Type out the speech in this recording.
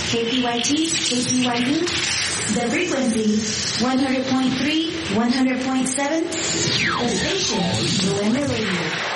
KPYT, KPYU, the frequency 100.3, 100.7, the station, November Radio.